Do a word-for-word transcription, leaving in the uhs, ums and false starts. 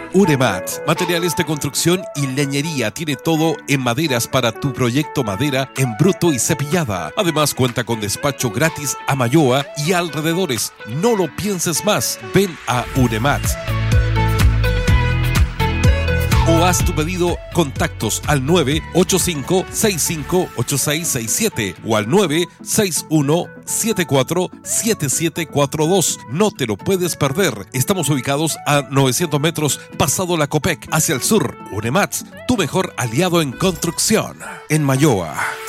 Uremat, materiales de construcción y leñería, tiene todo en maderas para tu proyecto madera en bruto y cepillada. Además cuenta con despacho gratis a Mayoa y alrededores. No lo pienses más, ven a Uremat. O haz tu pedido, contactos al nueve ocho cinco, seis cinco ocho seis seis siete o al nueve seis uno, siete cuatro siete siete cuatro dos. No te lo puedes perder. Estamos ubicados a novecientos metros pasado la Copec, hacia el sur. Uremat, tu mejor aliado en construcción. En Mayoa.